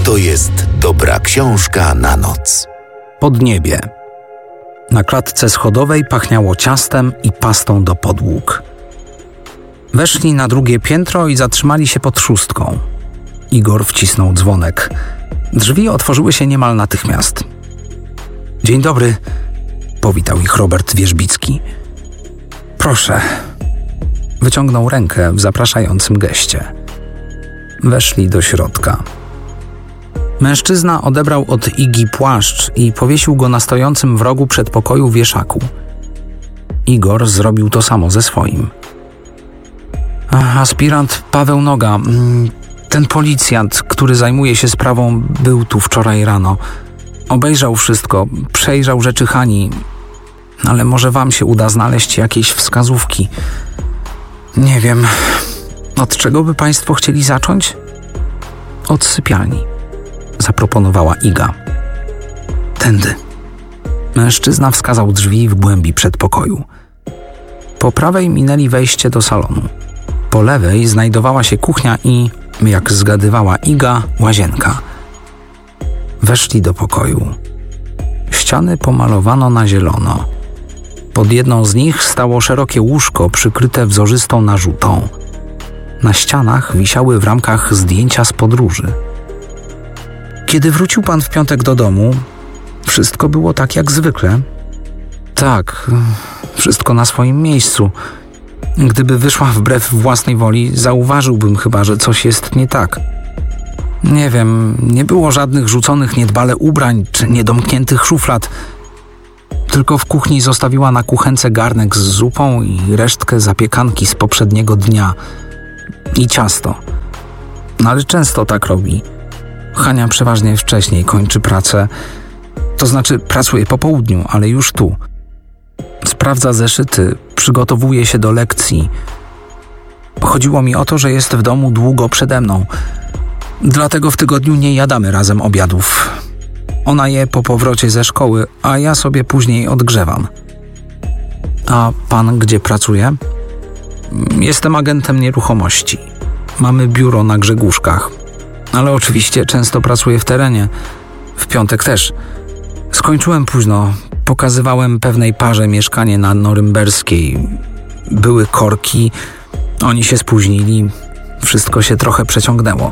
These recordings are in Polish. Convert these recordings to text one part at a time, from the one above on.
to jest dobra książka na noc. Podniebie. Na klatce schodowej pachniało ciastem i pastą do podłóg. Weszli na drugie piętro i zatrzymali się pod szóstką. Igor wcisnął dzwonek. Drzwi otworzyły się niemal natychmiast. Dzień dobry, powitał ich Robert Wierzbicki. Proszę. Wyciągnął rękę w zapraszającym geście. Weszli do środka. Mężczyzna odebrał od Igi płaszcz i powiesił go na stojącym w rogu przedpokoju wieszaku. Igor zrobił to samo ze swoim. Aspirant Paweł Noga, ten policjant, który zajmuje się sprawą, był tu wczoraj rano. Obejrzał wszystko, przejrzał rzeczy Hani, ale może wam się uda znaleźć jakieś wskazówki. Nie wiem, od czego by państwo chcieli zacząć? Od sypialni, zaproponowała Iga. Tędy. Mężczyzna wskazał drzwi w głębi przedpokoju. Po prawej minęli wejście do salonu. Po lewej znajdowała się kuchnia i, jak zgadywała Iga, łazienka. Weszli do pokoju. Ściany pomalowano na zielono. Pod jedną z nich stało szerokie łóżko przykryte wzorzystą narzutą. Na ścianach wisiały w ramkach zdjęcia z podróży. Kiedy wrócił pan w piątek do domu, wszystko było tak jak zwykle. Tak, wszystko na swoim miejscu. Gdyby wyszła wbrew własnej woli, zauważyłbym chyba, że coś jest nie tak. Nie wiem, nie było żadnych rzuconych niedbale ubrań czy niedomkniętych szuflad. Tylko w kuchni zostawiła na kuchence garnek z zupą i resztkę zapiekanki z poprzedniego dnia. I ciasto. No ale często tak robi. Hania przeważnie wcześniej kończy pracę. To znaczy pracuje po południu, ale już tu. Sprawdza zeszyty, przygotowuje się do lekcji. Chodziło mi o to, że jest w domu długo przede mną. Dlatego w tygodniu nie jadamy razem obiadów. Ona je po powrocie ze szkoły, a ja sobie później odgrzewam. A pan gdzie pracuje? Jestem agentem nieruchomości. Mamy biuro na Grzegórzkach. Ale oczywiście często pracuję w terenie. W piątek też. Skończyłem późno. Pokazywałem pewnej parze mieszkanie na Norymberskiej. Były korki. Oni się spóźnili. Wszystko się trochę przeciągnęło.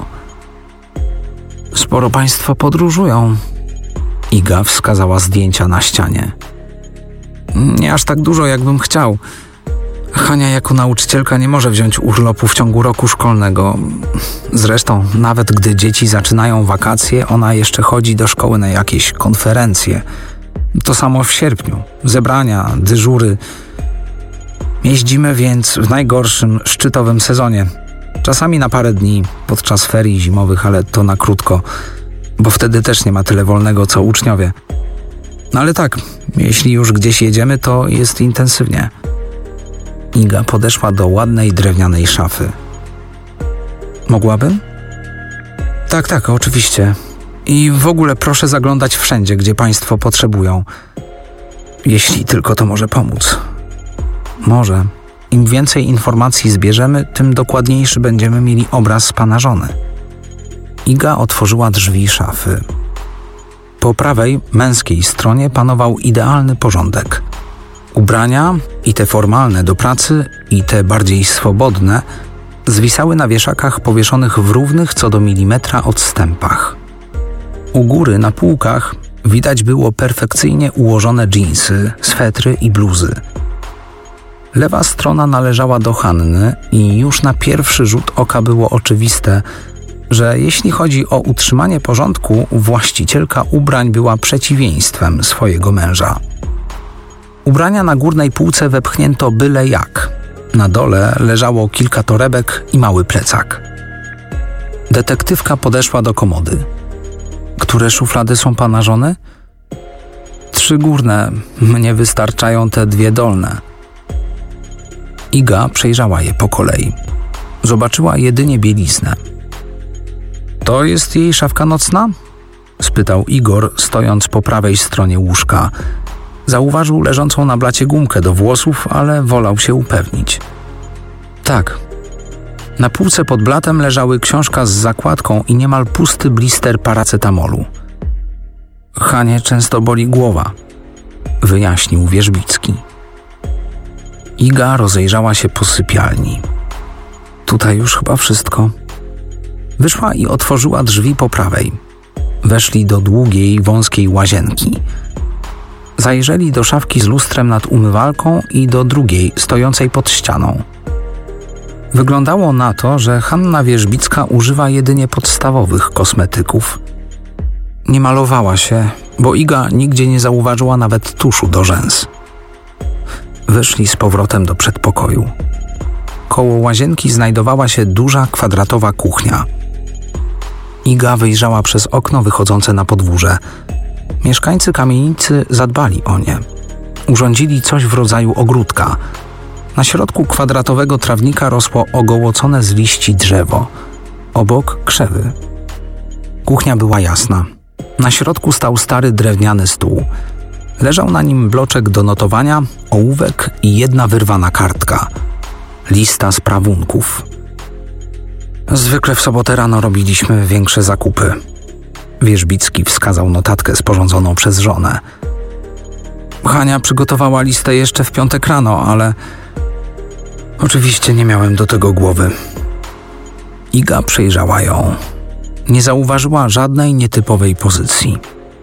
Sporo państwo podróżują. Iga wskazała zdjęcia na ścianie. Nie aż tak dużo, jakbym chciał. Hania jako nauczycielka nie może wziąć urlopu w ciągu roku szkolnego. Zresztą, nawet gdy dzieci zaczynają wakacje, ona jeszcze chodzi do szkoły na jakieś konferencje. To samo w sierpniu. Zebrania, dyżury. Jeździmy więc w najgorszym, szczytowym sezonie. Czasami na parę dni, podczas ferii zimowych, ale to na krótko, bo wtedy też nie ma tyle wolnego, co uczniowie. No ale tak, jeśli już gdzieś jedziemy, to jest intensywnie. Iga podeszła do ładnej drewnianej szafy. Mogłabym? Tak, oczywiście. I w ogóle proszę zaglądać wszędzie, gdzie państwo potrzebują. Jeśli tylko to może pomóc. Może. Im więcej informacji zbierzemy, tym dokładniejszy będziemy mieli obraz pana żony. Iga otworzyła drzwi szafy. Po prawej, męskiej stronie panował idealny porządek. Ubrania, i te formalne do pracy, i te bardziej swobodne, zwisały na wieszakach powieszonych w równych co do milimetra odstępach. U góry na półkach widać było perfekcyjnie ułożone dżinsy, swetry i bluzy. Lewa strona należała do Hanny i już na pierwszy rzut oka było oczywiste, że jeśli chodzi o utrzymanie porządku, właścicielka ubrań była przeciwieństwem swojego męża. Ubrania na górnej półce wepchnięto byle jak. Na dole leżało kilka torebek i mały plecak. Detektywka podeszła do komody. Które szuflady są pana żony? 3 górne. Mnie wystarczają te 2 dolne. Iga przejrzała je po kolei. Zobaczyła jedynie bieliznę. To jest jej szafka nocna? Spytał Igor, stojąc po prawej stronie łóżka. Zauważył leżącą na blacie gumkę do włosów, ale wolał się upewnić. Tak. Na półce pod blatem leżały książka z zakładką i niemal pusty blister paracetamolu. Hanie często boli głowa, wyjaśnił Wierzbicki. Iga rozejrzała się po sypialni. Tutaj już chyba wszystko. Wyszła i otworzyła drzwi po prawej. Weszli do długiej, wąskiej łazienki. Zajrzeli do szafki z lustrem nad umywalką i do drugiej, stojącej pod ścianą. Wyglądało na to, że Hanna Wierzbicka używa jedynie podstawowych kosmetyków. Nie malowała się, bo Iga nigdzie nie zauważyła nawet tuszu do rzęs. Wyszli z powrotem do przedpokoju. Koło łazienki znajdowała się duża, kwadratowa kuchnia. Iga wyjrzała przez okno wychodzące na podwórze. Mieszkańcy kamienicy zadbali o nie. Urządzili coś w rodzaju ogródka. Na środku kwadratowego trawnika rosło ogołocone z liści drzewo. Obok krzewy. Kuchnia była jasna. Na środku stał stary drewniany stół. Leżał na nim bloczek do notowania, ołówek i jedna wyrwana kartka. Lista sprawunków. Zwykle w sobotę rano robiliśmy większe zakupy. Wierzbicki wskazał notatkę sporządzoną przez żonę. Hania przygotowała listę jeszcze w piątek rano, ale oczywiście nie miałem do tego głowy. Iga przejrzała ją. Nie zauważyła żadnej nietypowej pozycji.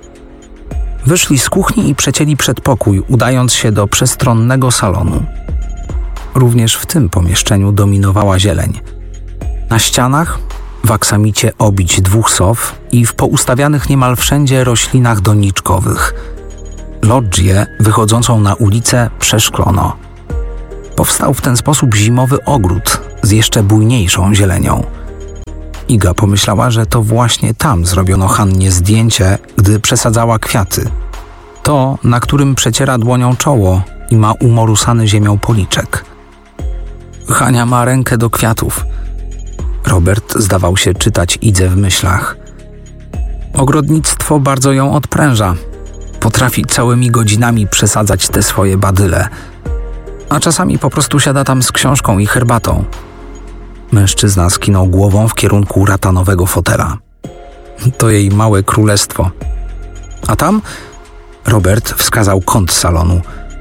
Wyszli z kuchni i przecięli przedpokój, udając się do przestronnego salonu. Również w tym pomieszczeniu dominowała zieleń. Na ścianach w aksamicie obić 2 sow i w poustawianych niemal wszędzie roślinach doniczkowych. Lodżię wychodzącą na ulicę przeszklono. Powstał w ten sposób zimowy ogród z jeszcze bujniejszą zielenią. Iga pomyślała, że to właśnie tam zrobiono Hannie zdjęcie, gdy przesadzała kwiaty. To, na którym przeciera dłonią czoło i ma umorusany ziemią policzek. Hania ma rękę do kwiatów. Robert zdawał się czytać Idze w myślach. Ogrodnictwo bardzo ją odpręża. Potrafi całymi godzinami przesadzać te swoje badyle. A czasami po prostu siada tam z książką i herbatą. Mężczyzna skinął głową w kierunku ratanowego fotela. To jej małe królestwo. A tam Robert wskazał kąt salonu.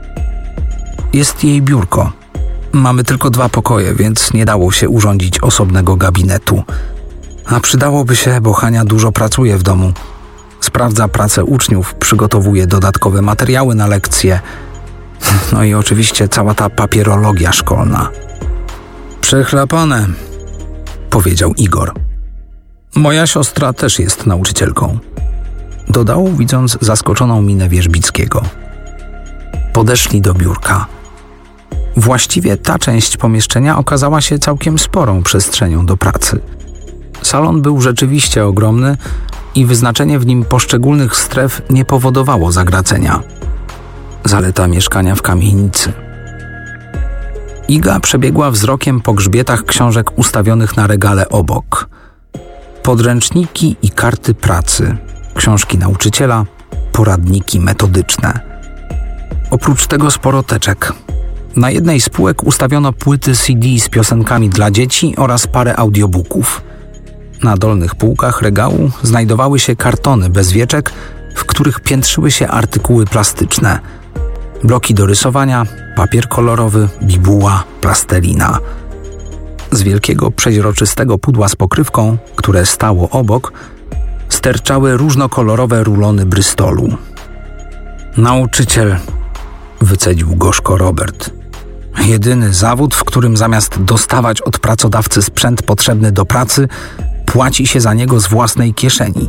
Jest jej biurko. Mamy tylko 2 pokoje, więc nie dało się urządzić osobnego gabinetu. A przydałoby się, bo Hania dużo pracuje w domu. Sprawdza pracę uczniów, przygotowuje dodatkowe materiały na lekcje. No i oczywiście cała ta papierologia szkolna. Przechlapane, powiedział Igor. Moja siostra też jest nauczycielką. Dodał, widząc zaskoczoną minę Wierzbickiego. Podeszli do biurka. Właściwie ta część pomieszczenia okazała się całkiem sporą przestrzenią do pracy. Salon był rzeczywiście ogromny i wyznaczenie w nim poszczególnych stref nie powodowało zagracenia. Zaleta mieszkania w kamienicy. Iga przebiegła wzrokiem po grzbietach książek ustawionych na regale obok. Podręczniki i karty pracy, książki nauczyciela, poradniki metodyczne. Oprócz tego sporo teczek. Na jednej z półek ustawiono płyty CD z piosenkami dla dzieci oraz parę audiobooków. Na dolnych półkach regału znajdowały się kartony bez wieczek, w których piętrzyły się artykuły plastyczne. Bloki do rysowania, papier kolorowy, bibuła, plastelina. Z wielkiego, przeźroczystego pudła z pokrywką, które stało obok, sterczały różnokolorowe rulony Bristolu. Nauczyciel, wycedził gorzko Robert. Jedyny zawód, w którym zamiast dostawać od pracodawcy sprzęt potrzebny do pracy, płaci się za niego z własnej kieszeni.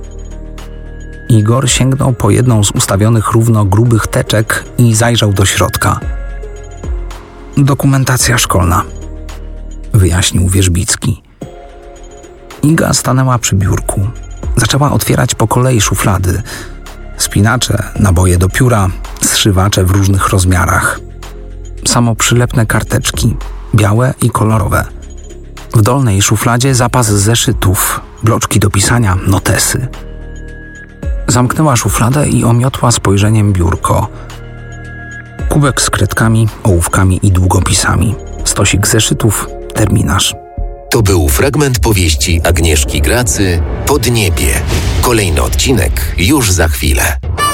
Igor sięgnął po jedną z ustawionych równo grubych teczek i zajrzał do środka. Dokumentacja szkolna, wyjaśnił Wierzbicki. Iga stanęła przy biurku. Zaczęła otwierać po kolei szuflady. Spinacze, naboje do pióra, zszywacze w różnych rozmiarach. Samoprzylepne karteczki, białe i kolorowe. W dolnej szufladzie zapas zeszytów, bloczki do pisania, notesy. Zamknęła szufladę i omiotła spojrzeniem biurko. Kubek z kredkami, ołówkami i długopisami. Stosik zeszytów, terminarz. To był fragment powieści Agnieszki Gracy Podniebie. Kolejny odcinek już za chwilę.